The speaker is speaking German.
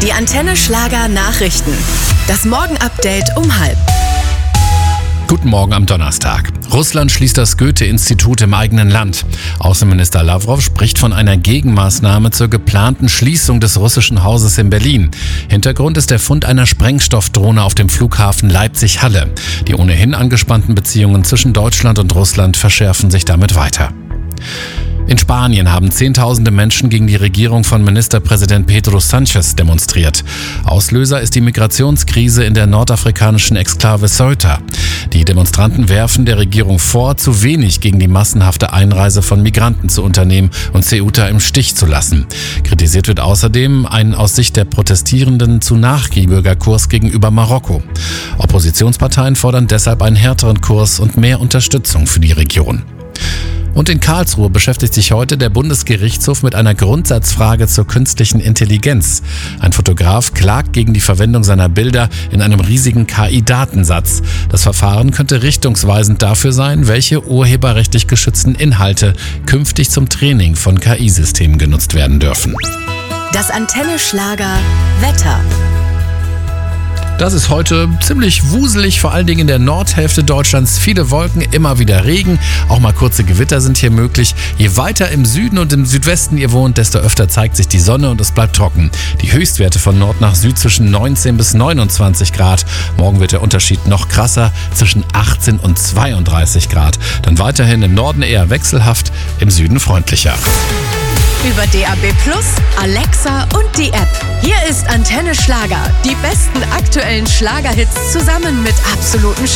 Die Antenne Schlager Nachrichten. Das Morgen-Update um 12:30. Guten Morgen am Donnerstag. Russland schließt das Goethe-Institut im eigenen Land. Außenminister Lavrov spricht von einer Gegenmaßnahme zur geplanten Schließung des russischen Hauses in Berlin. Hintergrund ist der Fund einer Sprengstoffdrohne auf dem Flughafen Leipzig-Halle. Die ohnehin angespannten Beziehungen zwischen Deutschland und Russland verschärfen sich damit weiter. In Spanien haben Zehntausende Menschen gegen die Regierung von Ministerpräsident Pedro Sánchez demonstriert. Auslöser ist die Migrationskrise in der nordafrikanischen Exklave Ceuta. Die Demonstranten werfen der Regierung vor, zu wenig gegen die massenhafte Einreise von Migranten zu unternehmen und Ceuta im Stich zu lassen. Kritisiert wird außerdem ein aus Sicht der Protestierenden zu nachgiebiger Kurs gegenüber Marokko. Oppositionsparteien fordern deshalb einen härteren Kurs und mehr Unterstützung für die Region. Und in Karlsruhe beschäftigt sich heute der Bundesgerichtshof mit einer Grundsatzfrage zur künstlichen Intelligenz. Ein Fotograf klagt gegen die Verwendung seiner Bilder in einem riesigen KI-Datensatz. Das Verfahren könnte richtungsweisend dafür sein, welche urheberrechtlich geschützten Inhalte künftig zum Training von KI-Systemen genutzt werden dürfen. Das Antenne Schlager Wetter. Das ist heute ziemlich wuselig, vor allen Dingen in der Nordhälfte Deutschlands. Viele Wolken, immer wieder Regen, auch mal kurze Gewitter sind hier möglich. Je weiter im Süden und im Südwesten ihr wohnt, desto öfter zeigt sich die Sonne und es bleibt trocken. Die Höchstwerte von Nord nach Süd zwischen 19 bis 29 Grad. Morgen wird der Unterschied noch krasser, zwischen 18 und 32 Grad. Dann weiterhin im Norden eher wechselhaft, im Süden freundlicher. Über DAB+, Alexa und die App. Hier ist Antenne Schlager. Die besten aktuellen Schlagerhits zusammen mit absoluten